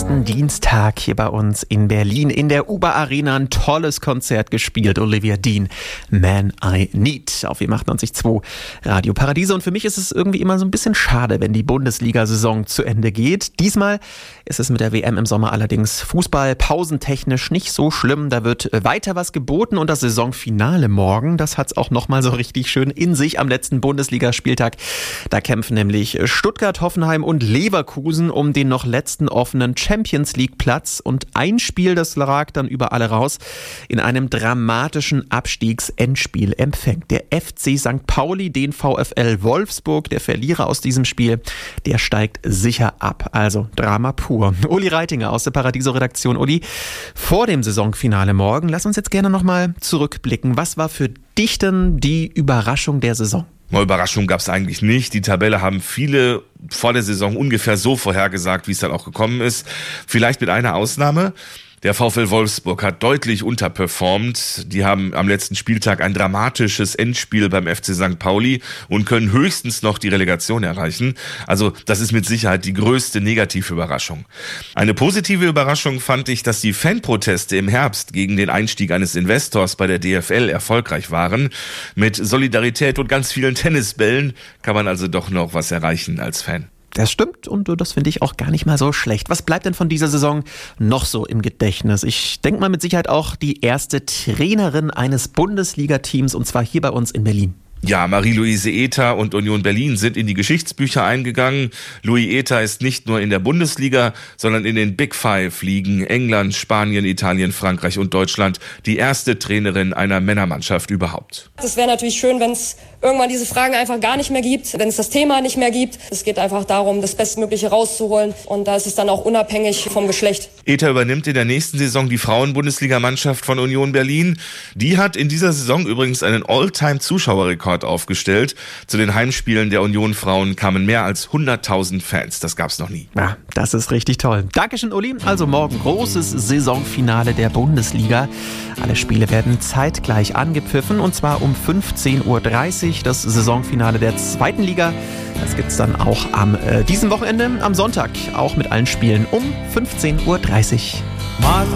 letzten Dienstag hier bei uns in Berlin in der Uber Arena ein tolles Konzert gespielt. Olivia Dean, Man I Need auf W98.2 Radio Paradiese. Und für mich ist es irgendwie immer so ein bisschen schade, wenn die Bundesliga-Saison zu Ende geht. Diesmal ist es mit der WM im Sommer allerdings Fußball pausentechnisch nicht so schlimm. Da wird weiter was geboten und das Saisonfinale morgen, das hat es auch nochmal so richtig schön in sich am letzten Bundesligaspieltag. Da kämpfen nämlich Stuttgart, Hoffenheim und Leverkusen um den noch letzten offenen Champions-League-Platz. Und ein Spiel, das lag dann über alle raus, in einem dramatischen Abstiegsendspiel empfängt der FC St. Pauli den VfL Wolfsburg. Der Verlierer aus diesem Spiel, der steigt sicher ab. Also Drama pur. Uli Reitinger aus der Paradiso-Redaktion. Uli, vor dem Saisonfinale morgen, lass uns jetzt gerne nochmal zurückblicken. Was war für dich denn die Überraschung der Saison? Eine Überraschung gab es eigentlich nicht. Die Tabelle haben viele vor der Saison ungefähr so vorhergesagt, wie es dann auch gekommen ist. Vielleicht mit einer Ausnahme. Der VfL Wolfsburg hat deutlich unterperformt. Die haben am letzten Spieltag ein dramatisches Endspiel beim FC St. Pauli und können höchstens noch die Relegation erreichen. Also das ist mit Sicherheit die größte negative Überraschung. Eine positive Überraschung fand ich, dass die Fanproteste im Herbst gegen den Einstieg eines Investors bei der DFL erfolgreich waren. Mit Solidarität und ganz vielen Tennisbällen kann man also doch noch was erreichen als Fan. Das stimmt und das finde ich auch gar nicht mal so schlecht. Was bleibt denn von dieser Saison noch so im Gedächtnis? Ich denke mal mit Sicherheit auch die erste Trainerin eines Bundesliga-Teams und zwar hier bei uns in Berlin. Ja, Marie-Louise Ether und Union Berlin sind in die Geschichtsbücher eingegangen. Louis Ether ist nicht nur in der Bundesliga, sondern in den Big Five Ligen England, Spanien, Italien, Frankreich und Deutschland die erste Trainerin einer Männermannschaft überhaupt. Es wäre natürlich schön, wenn es irgendwann diese Fragen einfach gar nicht mehr gibt, wenn es das Thema nicht mehr gibt. Es geht einfach darum, das Bestmögliche rauszuholen und da ist es dann auch unabhängig vom Geschlecht. Ether übernimmt in der nächsten Saison die Frauen-Bundesliga-Mannschaft von Union Berlin. Die hat in dieser Saison übrigens einen All-Time-Zuschauerrekord aufgestellt. Zu den Heimspielen der Union-Frauen kamen mehr als 100.000 Fans. Das gab's noch nie. Ja, das ist richtig toll. Dankeschön, Uli. Also morgen großes Saisonfinale der Bundesliga. Alle Spiele werden zeitgleich angepfiffen und zwar um 15.30 Uhr. Das Saisonfinale der zweiten Liga. Das gibt's dann auch am diesem Wochenende, am Sonntag, auch mit allen Spielen um 15.30 Uhr.